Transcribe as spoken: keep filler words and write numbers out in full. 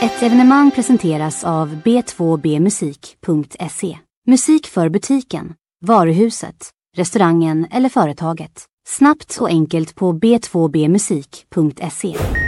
Ett evenemang presenteras av b två b musik punkt se. Musik för butiken, varuhuset, restaurangen eller företaget. Snabbt och enkelt på b två b musik punkt se.